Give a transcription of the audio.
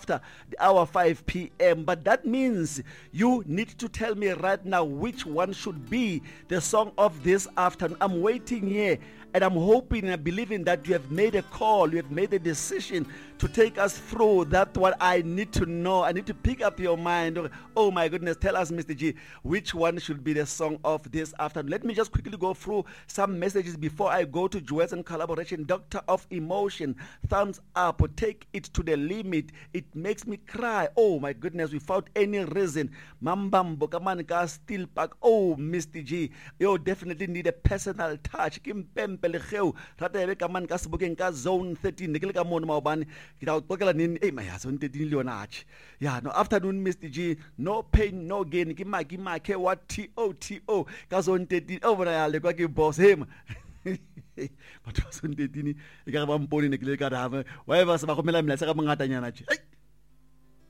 after the hour 5 p.m. But that means you need to tell me right now which one should be the song of this afternoon. I'm waiting here, and I'm hoping and believing that you have made a call, you have made a decision to take us through. That's what I need to know. I need to pick up your mind. Oh my goodness, tell us, Mr. G, which one should be the song of this afternoon. Let me just quickly go through some messages before I go to duets and collaboration. Doctor of Emotion, thumbs up, take it to the limit. It makes me cry. Oh my goodness, without any reason. Mambambo, Kamanka, still back. Oh, Mr. G, you definitely need a personal touch. Zone 13. Yeah, no afternoon, Mr. G. No pain, no gain. Gima, what TO. Kazon 13 over the boss him. But was on the Dini, you got one pony in the Gilgada. Why was Makomela Mesa Mangatanya?